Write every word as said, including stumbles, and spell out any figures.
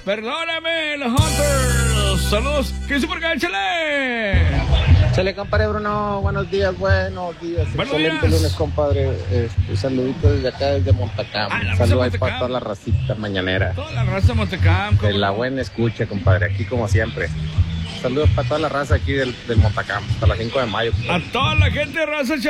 Perdóname, los Hunters. Saludos. ¿Qué hizo por acá? ¡Échale! Chale, compadre Bruno, buenos días, buenos días. Buenos Excelente días. lunes, compadre. Este, saludito desde acá, desde Montacam. Ah, la raza Saludos ahí Montacam. para toda la racita mañanera. Toda la raza Montecam. De la buena escucha, compadre, aquí como siempre. Saludos para toda la raza aquí del, del Montacam, hasta las cinco de mayo. A toda la gente de raza.